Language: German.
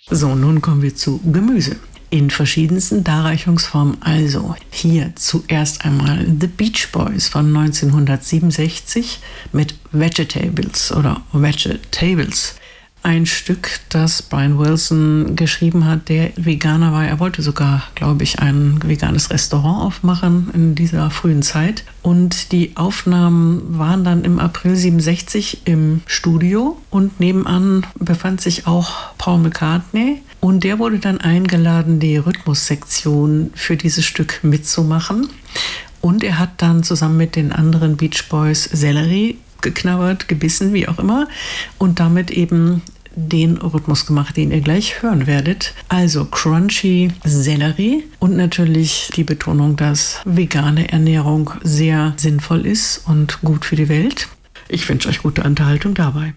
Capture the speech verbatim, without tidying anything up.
So, nun kommen wir zu Gemüse. In verschiedensten Darreichungsformen. Also hier zuerst einmal The Beach Boys von neunzehnhundertsiebenundsechzig mit Vegetables oder Vegetables. Ein Stück, das Brian Wilson geschrieben hat, der Veganer war. Er wollte sogar, glaube ich, ein veganes Restaurant aufmachen in dieser frühen Zeit. Und die Aufnahmen waren dann im April siebenundsechzig im Studio. Und nebenan befand sich auch Paul McCartney. Und der wurde dann eingeladen, die Rhythmussektion für dieses Stück mitzumachen. Und er hat dann zusammen mit den anderen Beach Boys Sellerie geknabbert, gebissen, wie auch immer, und damit eben den Rhythmus gemacht, den ihr gleich hören werdet. Also crunchy Sellerie und natürlich die Betonung, dass vegane Ernährung sehr sinnvoll ist und gut für die Welt. Ich wünsche euch gute Unterhaltung dabei.